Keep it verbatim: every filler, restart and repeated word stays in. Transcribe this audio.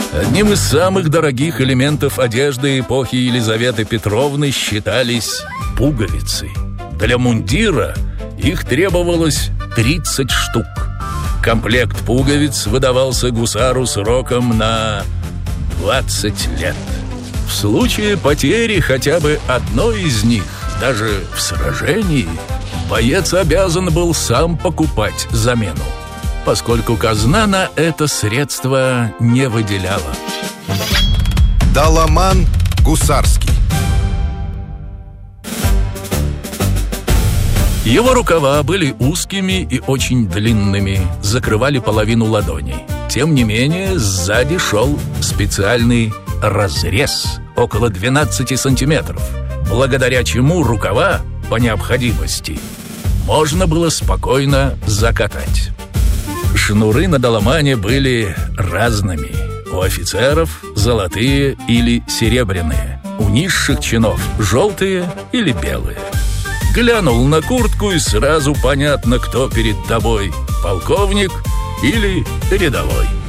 Одним из самых дорогих элементов одежды эпохи Елизаветы Петровны считались пуговицы. Для мундира их требовалось тридцать штук. Комплект пуговиц выдавался гусару сроком на двадцать лет. В случае потери хотя бы одной из них, даже в сражении, боец обязан был сам покупать замену, поскольку казна на это средство не выделяла. Доломан гусарский. Его рукава были узкими и очень длинными, закрывали половину ладоней. Тем не менее, сзади шел специальный разрез около двенадцати сантиметров, благодаря чему рукава, по необходимости, можно было спокойно закатать. Шнуры на доломане были разными. У офицеров золотые или серебряные, у низших чинов желтые или белые. Глянул на куртку, и сразу понятно, кто перед тобой: полковник или рядовой.